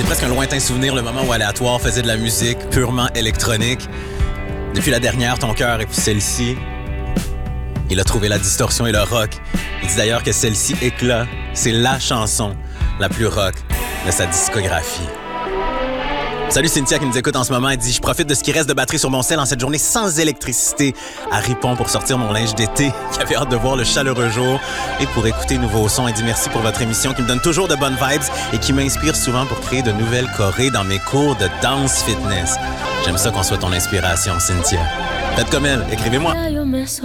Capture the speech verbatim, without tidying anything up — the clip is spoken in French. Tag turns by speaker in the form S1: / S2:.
S1: C'est presque un lointain souvenir, le moment où Aléatoire faisait de la musique purement électronique. Depuis la dernière, Ton cœur, et puis celle-ci, il a trouvé la distorsion et le rock. Il dit d'ailleurs que celle-ci, Éclat, c'est la chanson la plus rock de sa discographie. Salut Cynthia qui nous écoute en ce moment. Elle dit « Je profite de ce qui reste de batterie sur mon sel en cette journée sans électricité à Ripon pour sortir mon linge d'été qui avait hâte de voir le chaleureux jour et pour écouter nouveaux sons. » Elle dit « Merci pour votre émission qui me donne toujours de bonnes vibes et qui m'inspire souvent pour créer de nouvelles chorés dans mes cours de danse fitness. » J'aime ça qu'on soit ton inspiration, Cynthia. Faites comme elle, écrivez-moi.